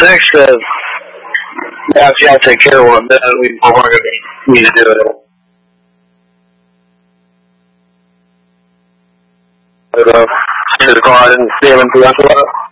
6 said, yeah, if y'all take care of one, then we're going to need to do it. To the car, I didn't see him until after that.